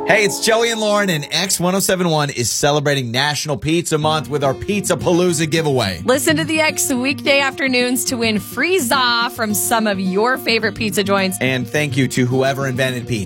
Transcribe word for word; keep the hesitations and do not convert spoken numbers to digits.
Hey, it's Joey and Lauren, and X one oh seven one is celebrating National Pizza Month with our Pizza Palooza giveaway. Listen to the X weekday afternoons to win free za from some of your favorite pizza joints. And thank you to whoever invented pizza.